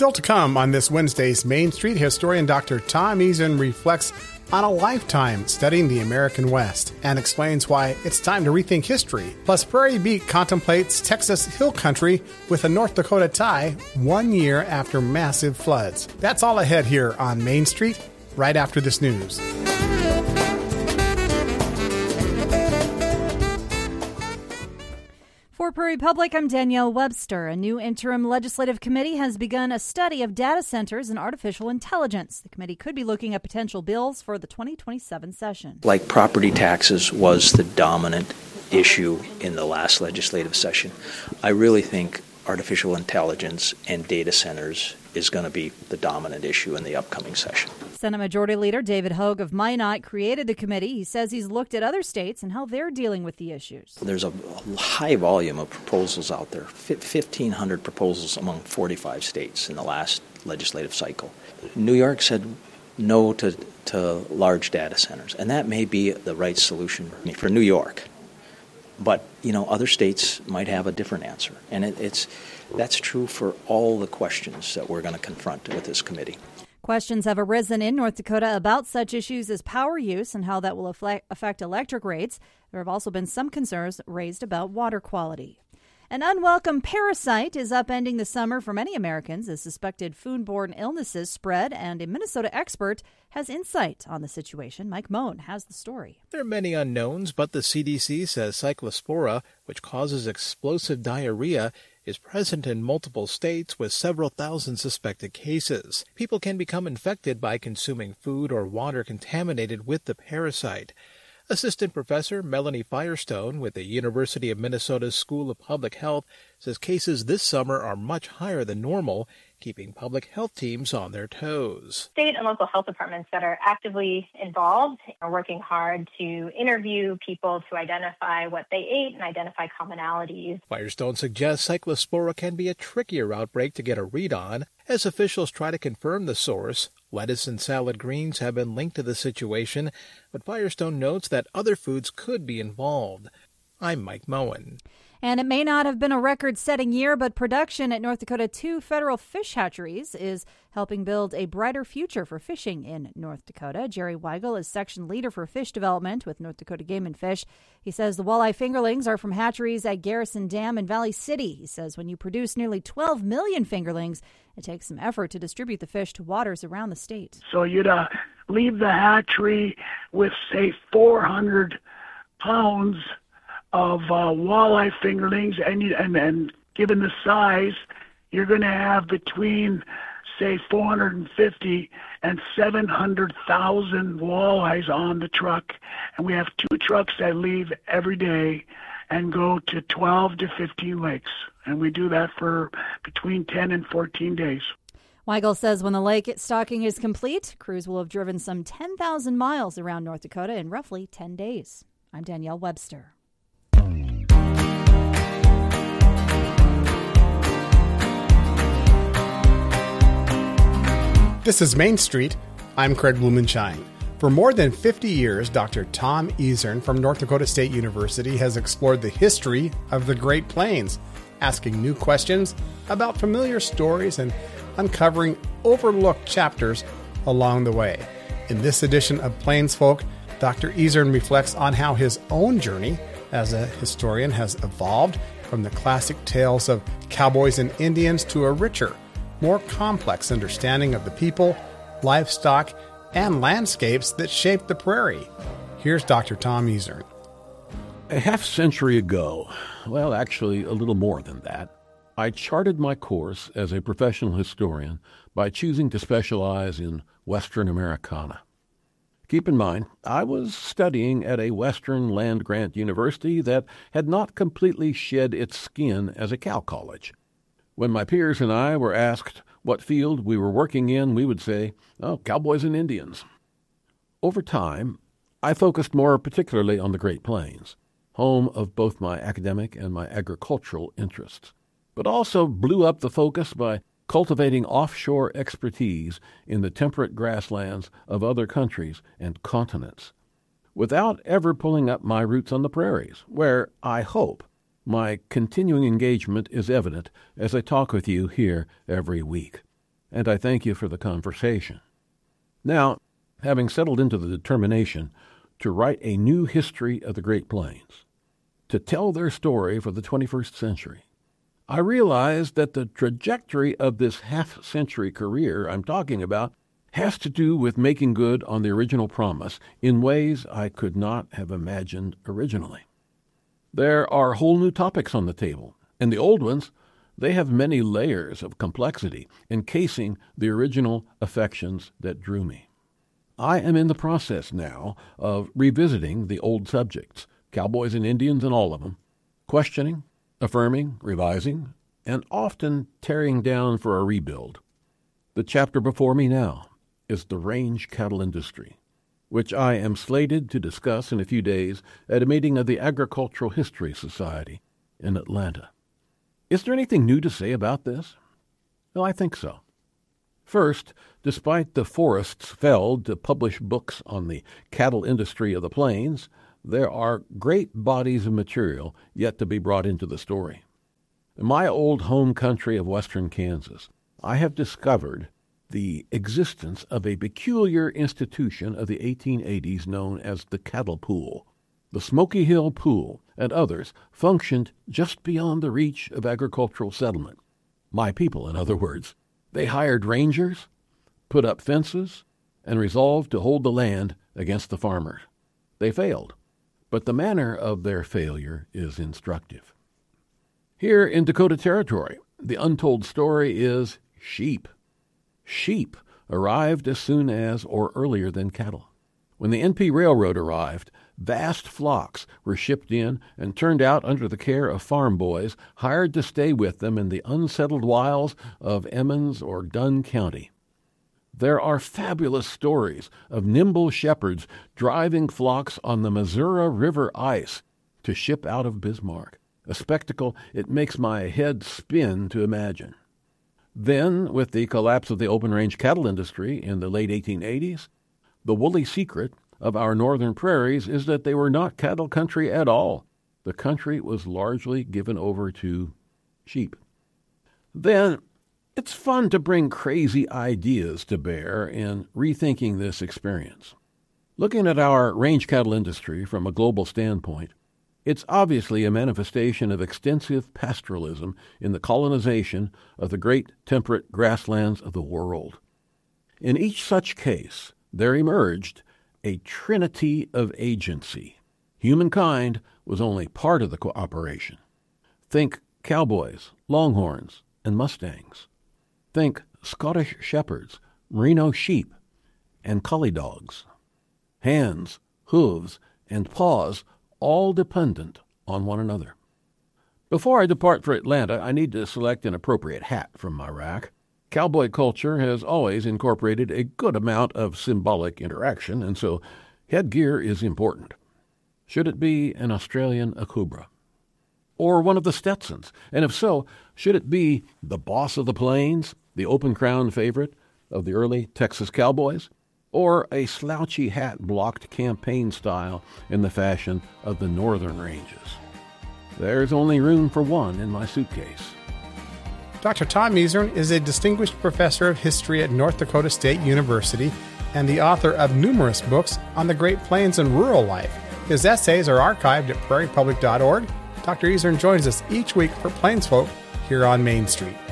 Still to come on this Wednesday's Main Street, historian Dr. Tom Eason reflects on a lifetime studying the American West and explains why it's time to rethink history. Plus, Prairie Beat contemplates Texas Hill Country with a North Dakota tie 1 year after massive floods. That's all ahead here on Main Street, right after this news. For Prairie Public, I'm Danielle Webster. A new interim legislative committee has begun a study of data centers and artificial intelligence. The committee could be looking at potential bills for the 2027 session. Like property taxes was the dominant issue in the last legislative session, I really think artificial intelligence and data centers is going to be the dominant issue in the upcoming session. Senate Majority Leader David Hogue of Minot created the committee. He says he's looked at other states and how they're dealing with the issues. There's a high volume of proposals out there, 1,500 proposals among 45 states in the last legislative cycle. New York said no to large data centers, and that may be the right solution for New York. But, other states might have a different answer, and that's true for all the questions that we're going to confront with this committee. Questions have arisen in North Dakota about such issues as power use and how that will affect electric rates. There have also been some concerns raised about water quality. An unwelcome parasite is upending the summer for many Americans as suspected foodborne illnesses spread, and a Minnesota expert has insight on the situation. Mike Moen has the story. There are many unknowns, but the CDC says Cyclospora, which causes explosive diarrhea, is present in multiple states with several thousand suspected cases. People can become infected by consuming food or water contaminated with the parasite. Assistant Professor Melanie Firestone with the University of Minnesota's School of Public Health says cases this summer are much higher than normal, keeping public health teams on their toes. State and local health departments that are actively involved are working hard to interview people to identify what they ate and identify commonalities. Firestone suggests Cyclospora can be a trickier outbreak to get a read on. As officials try to confirm the source, lettuce and salad greens have been linked to the situation, but Firestone notes that other foods could be involved. I'm Mike Moen. And it may not have been a record-setting year, but production at North Dakota 2 federal fish hatcheries is helping build a brighter future for fishing in North Dakota. Jerry Weigel is section leader for fish development with North Dakota Game and Fish. He says the walleye fingerlings are from hatcheries at Garrison Dam in Valley City. He says when you produce nearly 12 million fingerlings, it takes some effort to distribute the fish to waters around the state. So you'd leave the hatchery with, say, 400 pounds of walleye fingerlings, and given the size, you're going to have between, say, 450 and 700,000 walleyes on the truck. And we have 2 trucks that leave every day and go to 12 to 15 lakes. And we do that for between 10 and 14 days. Weigel says when the lake stocking is complete, crews will have driven some 10,000 miles around North Dakota in roughly 10 days. I'm Danielle Webster. This is Main Street. I'm Craig Blumenshine. For more than 50 years, Dr. Tom Eason from North Dakota State University has explored the history of the Great Plains, asking new questions about familiar stories and uncovering overlooked chapters along the way. In this edition of Plains Folk, Dr. Eason reflects on how his own journey as a historian has evolved from the classic tales of cowboys and Indians to a richer, more complex understanding of the people, livestock, and landscapes that shaped the prairie. Here's Dr. Tom Eason. A half century ago, well, actually a little more than that, I charted my course as a professional historian by choosing to specialize in Western Americana. Keep in mind, I was studying at a Western land-grant university that had not completely shed its skin as a cow college. When my peers and I were asked what field we were working in, we would say, cowboys and Indians. Over time, I focused more particularly on the Great Plains, home of both my academic and my agricultural interests, but also blew up the focus by cultivating offshore expertise in the temperate grasslands of other countries and continents, without ever pulling up my roots on the prairies, where I hope my continuing engagement is evident as I talk with you here every week. and I thank you for the conversation. Now, having settled into the determination to write a new history of the Great Plains, to tell their story for the 21st century, I realized that the trajectory of this half-century career I'm talking about has to do with making good on the original promise in ways I could not have imagined originally. There are whole new topics on the table, and the old ones, they have many layers of complexity encasing the original affections that drew me. I am in the process now of revisiting the old subjects, cowboys and Indians and all of them, questioning, affirming, revising, and often tearing down for a rebuild. The chapter before me now is the range cattle industry, which I am slated to discuss in a few days at a meeting of the Agricultural History Society in Atlanta. Is there anything new to say about this? Well, I think so. First, despite the forests felled to publish books on the cattle industry of the plains, there are great bodies of material yet to be brought into the story. In my old home country of western Kansas, I have discovered the existence of a peculiar institution of the 1880s known as the cattle pool. The Smoky Hill Pool and others functioned just beyond the reach of agricultural settlement. My people, in other words. They hired rangers, put up fences, and resolved to hold the land against the farmers. They failed, but the manner of their failure is instructive. Here in Dakota Territory, the untold story is sheep. Sheep arrived as soon as or earlier than cattle. When the NP Railroad arrived, vast flocks were shipped in and turned out under the care of farm boys hired to stay with them in the unsettled wilds of Emmons or Dunn County. There are fabulous stories of nimble shepherds driving flocks on the Missouri River ice to ship out of Bismarck, a spectacle it makes my head spin to imagine. Then, with the collapse of the open-range cattle industry in the late 1880s, the woolly secret of our northern prairies is that they were not cattle country at all. The country was largely given over to sheep. Then, it's fun to bring crazy ideas to bear in rethinking this experience. Looking at our range cattle industry from a global standpoint, it's obviously a manifestation of extensive pastoralism in the colonization of the great temperate grasslands of the world. In each such case, there emerged a trinity of agency. Humankind was only part of the cooperation. Think cowboys, longhorns, and mustangs. Think Scottish shepherds, merino sheep, and collie dogs. Hands, hooves, and paws all dependent on one another. Before I depart for Atlanta, I need to select an appropriate hat from my rack. Cowboy culture has always incorporated a good amount of symbolic interaction, and so headgear is important. Should it be an Australian Akubra? Or one of the Stetsons? And if so, should it be the Boss of the Plains, the open-crown favorite of the early Texas cowboys? Or a slouchy hat blocked campaign style in the fashion of the northern ranges? There's only room for one in my suitcase. Dr. Tom Isern is a distinguished professor of history at North Dakota State University and the author of numerous books on the Great Plains and rural life. His essays are archived at prairiepublic.org. Dr. Isern joins us each week for Plains Folk here on Main Street.